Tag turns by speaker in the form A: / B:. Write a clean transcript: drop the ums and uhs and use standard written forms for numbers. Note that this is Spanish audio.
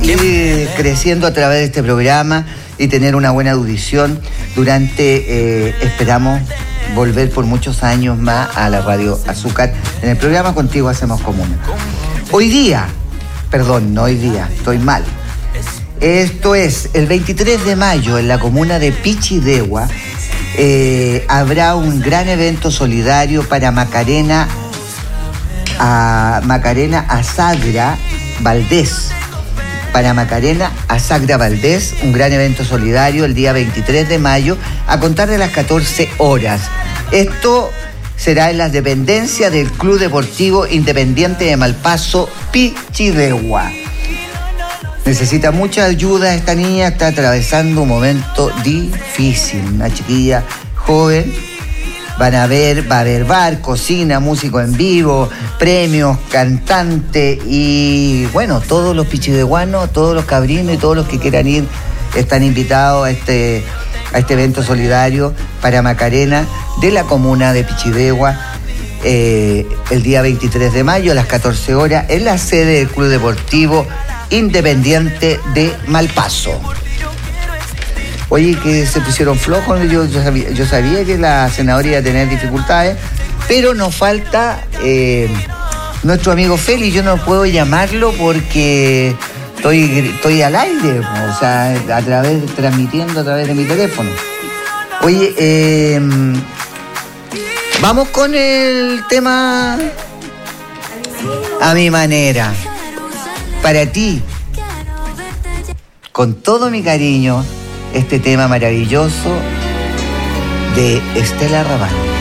A: ir creciendo a través de este programa y tener una buena audición durante, esperamos volver por muchos años más a la Radio Azúcar. En el programa Contigo Hacemos Comuna. No hoy día, estoy mal. Esto es, el 23 de mayo en la comuna de Pichidegua habrá un gran evento solidario para Macarena Azagra Valdés. Para Macarena Azagra Valdés, un gran evento solidario el día 23 de mayo a contar de las 14 horas. Esto será en las dependencias del Club Deportivo Independiente de Malpaso, Pichidegua. Necesita mucha ayuda, esta niña está atravesando un momento difícil, una chiquilla joven. Va a haber bar, cocina, músico en vivo, premios, cantante y bueno, todos los pichideguanos, todos los cabrinos y todos los que quieran ir están invitados a este evento solidario para Macarena de la comuna de Pichidegua el día 23 de mayo a las 14 horas en la sede del Club Deportivo Independiente de Malpaso. Oye, que se pusieron flojos, yo sabía que la senadora iba a tener dificultades, pero nos falta nuestro amigo Félix. Yo no puedo llamarlo porque estoy al aire, o sea, transmitiendo a través de mi teléfono. Oye, vamos con el tema a mi manera. Para ti, con todo mi cariño, este tema maravilloso de Estela Raval.